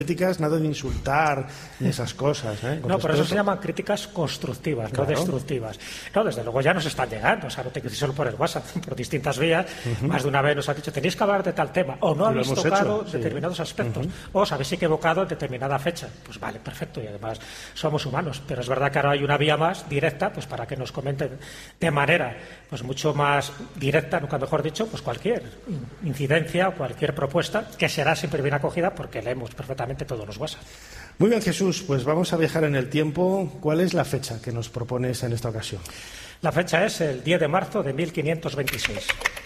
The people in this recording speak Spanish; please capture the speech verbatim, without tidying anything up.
críticas, nada de insultar ni esas cosas, ¿eh? No, por eso se llaman críticas constructivas, claro. No destructivas. No, desde luego ya nos están llegando, o sea, no te quiero decir solo por el WhatsApp, por distintas vías. Uh-huh. Más de una vez nos han dicho, tenéis que hablar de tal tema, o no habéis tocado hecho, determinados sí. aspectos, uh-huh. o os habéis equivocado en determinada fecha. Pues vale, perfecto, y además somos humanos, pero es verdad que ahora hay una vía más directa, pues para que nos comenten de manera pues mucho más directa, nunca mejor dicho, pues cualquier incidencia o cualquier propuesta, que será siempre bien acogida porque leemos perfectamente todos los WhatsApp. Muy bien, Jesús, pues vamos a viajar en el tiempo. ¿Cuál es la fecha que nos propones en esta ocasión? La fecha es el diez de marzo de mil quinientos veintiséis.